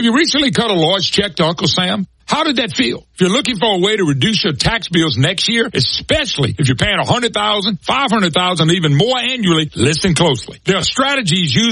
Have you recently cut a large check to Uncle Sam? How did that feel? If you're looking for a way to reduce your tax bills next year, especially if you're paying $100,000, $500,000, even more annually, listen closely. There are strategies used